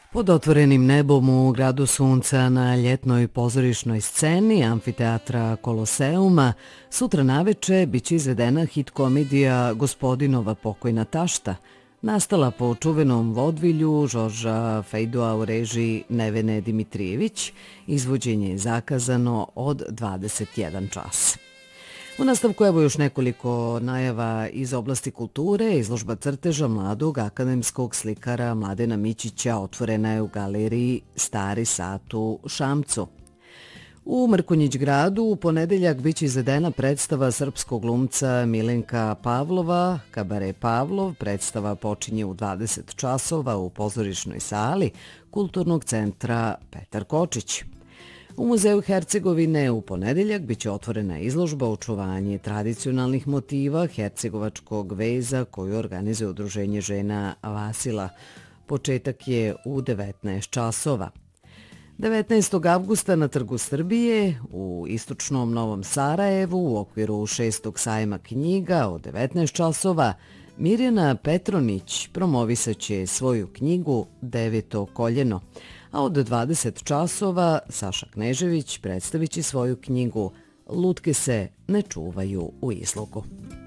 Pod otvorenim nebom u Gradu Sunca na ljetnoj pozorišnoj sceni amfiteatra Koloseuma sutra naveče biće izvedena hit komedija Gospodinova pokojna tašta, nastala po čuvenom vodvilju Žorža Fejdoa u režiji Nevene Dimitrijević. Izvođenje je zakazano od 21 čas. U nastavku evo još nekoliko najava iz oblasti kulture. Izložba crteža mladog akademskog slikara Mladena Mićića otvorena je u galeriji Stari sat u Šamcu. U Mrkonjić gradu u ponedeljak biće izvedena predstava srpskog glumca Milenka Pavlova, Kabare Pavlov. Predstava počinje u 20 časova u pozorišnoj sali Kulturnog centra Petar Kočić. U Muzeju Hercegovine u ponedeljak biće otvorena izložba očuvanje tradicionalnih motiva hercegovačkog veza koju organizuje Udruženje žena Vasila. Početak je u 19 časova. 19. avgusta na Trgu Srbije u istočnom Novom Sarajevu u okviru 6. sajma knjiga od 19 časova Mirjana Petronić promovisaće svoju knjigu Deveto koljeno, a od 20 časova Saša Knežević predstavit će svoju knjigu Lutke se ne čuvaju u izlogu.